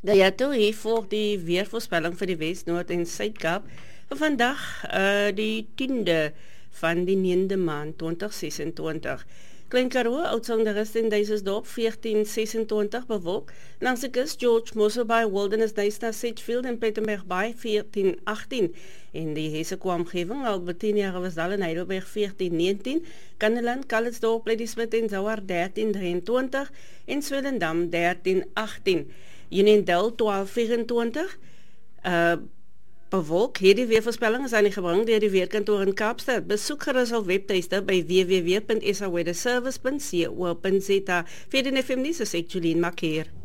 Ja, toe hier volg die weervoorspelling vir die Wes, Noord en Suid-Kaap vir vandag die 10de van die 9de maand 2026. Klein Karoo, Oudtshoorn en Duisensdorp 1426 bewolk. Langs die kus George Mosselbaai, Wilderness Duisna, Sedgefield en Plettenberg Bay 1418. En die Hessequa omgewing, Albertina, Rivesdal en Heidelberg 1419. Kanneland, Calitzdorp, Ladysmith en Zouar 1323 en Swellendam 1318. Unionville 1224 bewolk. Hierdie weervoorspelling is aan die gebring deur die Weerkantoor in Kaapstad. Besoek gerus al webtuiste by www.saweatherservice.co.za. Vir die FM nuus is ek Julien Makeer.